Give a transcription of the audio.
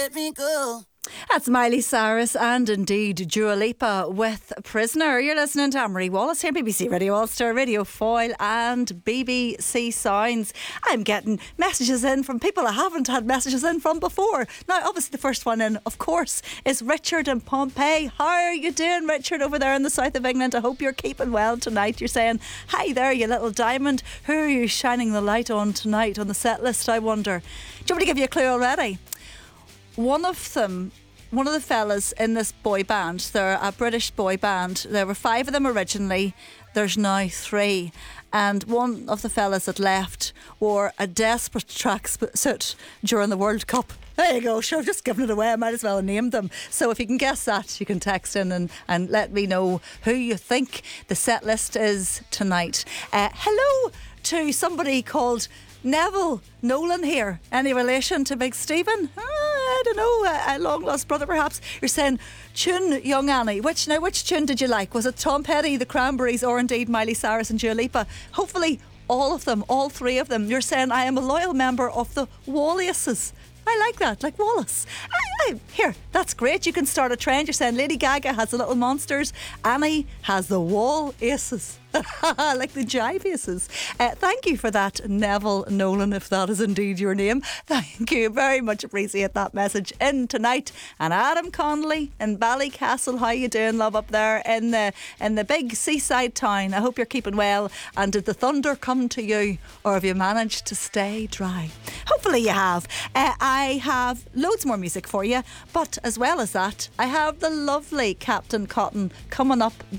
let me go. That's Miley Cyrus and indeed Dua Lipa with Prisoner. You're listening to Anne-Marie Wallace here, BBC Radio Ulster, Radio Foyle and BBC Sounds. I'm getting messages in from people I haven't had messages in from before. Now, obviously the first one in, of course, is Richard in Pompeii. How are you doing, Richard, over there in the south of England? I hope you're keeping well tonight. You're saying, hi there, you little diamond. Who are you shining the light on tonight on the set list, I wonder? Do you want me to give you a clue already? One of the fellas in this boy band, they're a British boy band. There were 5 of them originally. There's now 3. And one of the fellas that left wore a desperate tracksuit during the World Cup. There you go, sure, I've just given it away. I might as well have named them. So if you can guess that, you can text in and let me know who you think the set list is tonight. Hello to somebody called Neville Nolan here. Any relation to Big Stephen? I don't know, a long lost brother perhaps. You're saying tune Young Annie. Which tune did you like? Was it Tom Petty, the Cranberries, or indeed Miley Cyrus and Dua Lipa? Hopefully all of them, all 3 of them. You're saying I am a loyal member of the Wallaces. I like that, like Wallace. Here, that's great. You can start a trend. You're saying Lady Gaga has the Little Monsters, Annie has the Wall Aces. Like the Jive Aces. Thank you for that, Neville Nolan, if that is indeed your name. Thank you, very much appreciate that message in tonight. And Adam Connolly in Ballycastle, how you doing, love, up there in the big seaside town? I hope you're keeping well. And did the thunder come to you, or have you managed to stay dry? Hopefully you have. I have loads more music for you, but as well as that, I have the lovely Captain Cotton coming up